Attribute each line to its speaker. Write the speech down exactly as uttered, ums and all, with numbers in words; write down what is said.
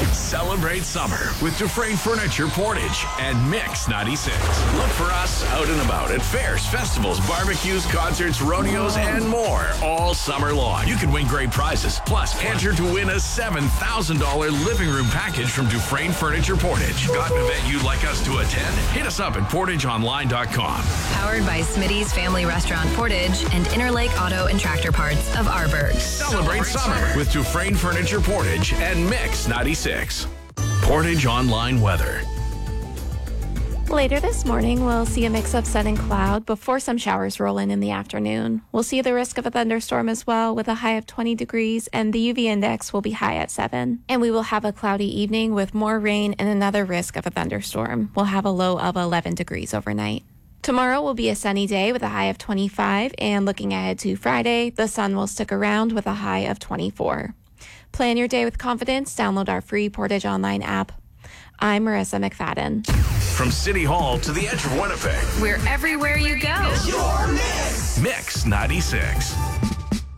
Speaker 1: Celebrate summer with Dufresne Furniture Portage and Mix ninety-six. Look for us out and about at fairs, festivals, barbecues, concerts, rodeos, and more all summer long. You can win great prizes. Plus, enter to win a seven thousand dollars living room package from Dufresne Furniture Portage. Got an event you'd like us to attend? Hit us up at portage online dot com.
Speaker 2: Powered by Smitty's Family Restaurant Portage and Interlake Auto and Tractor Parts of Arberg.
Speaker 1: Celebrate summer with Dufresne Furniture Portage and Mix ninety-six. Portage Online Weather.
Speaker 3: Later this morning, we'll see a mix of sun and cloud before some showers roll in in the afternoon. We'll see the risk of a thunderstorm as well with a high of twenty degrees, and the U V index will be high at seven. And we will have a cloudy evening with more rain and another risk of a thunderstorm. We'll have a low of eleven degrees overnight. Tomorrow will be a sunny day with a high of twenty-five, and looking ahead to Friday, the sun will stick around with a high of twenty-four. Plan your day with confidence. Download our free Portage Online app. I'm Marissa McFadden.
Speaker 1: From City Hall to the edge of Winnipeg.
Speaker 2: We're everywhere you go.
Speaker 1: Mix ninety-six.